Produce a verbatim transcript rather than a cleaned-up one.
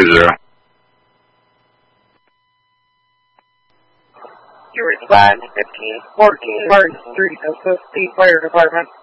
zero. You're at five fifteen fourteen Martin Street, S S D Fire Department.